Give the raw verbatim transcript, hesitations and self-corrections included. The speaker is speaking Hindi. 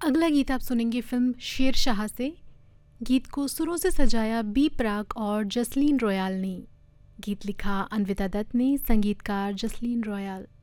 अगला गीत आप सुनेंगे फिल्म शेरशाह से। गीत को सुरों से सजाया बी प्राक और जसलीन रॉयल ने। गीत लिखा अन्विता दत्त ने, संगीतकार जसलीन रॉयल।